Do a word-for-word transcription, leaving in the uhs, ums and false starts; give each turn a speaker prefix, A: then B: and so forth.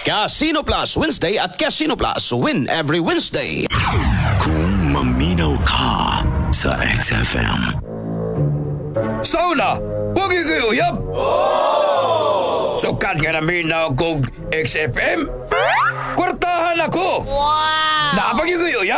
A: Casino Plus Wednesday at Casino Plus Win every Wednesday.
B: Kung maminaw ka sa X F M.
C: Sauna! Huwag ikuyuyab! Sukat nga namin na kong X F M. Kwartahan ako!
D: Wow!
C: Napag ikuyuyab!